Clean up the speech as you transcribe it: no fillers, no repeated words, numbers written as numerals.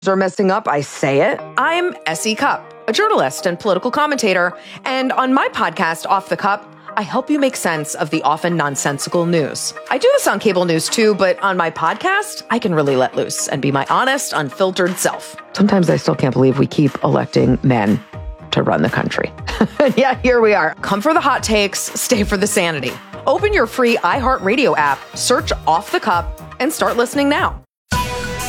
are messing up, I say it. I'm S.E. Cupp, a journalist and political commentator. And on my podcast, Off the Cup, I help you make sense of the often nonsensical news. I do this on cable news too, but on my podcast, I can really let loose and be my honest, unfiltered self. Sometimes I still can't believe we keep electing men to run the country. Yeah, here we are. Come for the hot takes, stay for the sanity. Open your free iHeartRadio app, search Off the Cup, and start listening now.